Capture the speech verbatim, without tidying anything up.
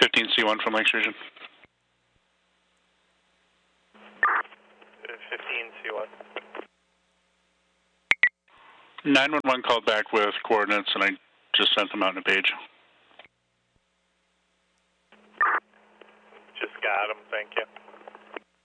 fifteen C one from Lakes Region. fifteen C one. nine one one called back with coordinates, and I just sent them out in a page. Just got them, thank you.